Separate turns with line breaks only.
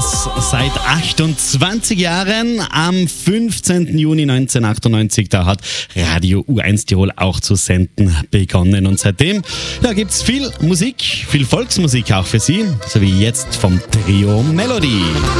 das seit 28 Jahren. Am 15. Juni 1998, da hat Radio U1 Tirol auch zu senden begonnen. Und seitdem gibt es viel Musik, viel Volksmusik auch für Sie, so wie jetzt vom Trio Melody.